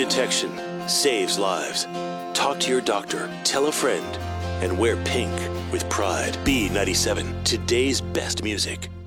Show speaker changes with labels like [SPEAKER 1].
[SPEAKER 1] detection saves lives. Talk to your doctor, tell a friend, and wear pink with pride. B97, today's best music.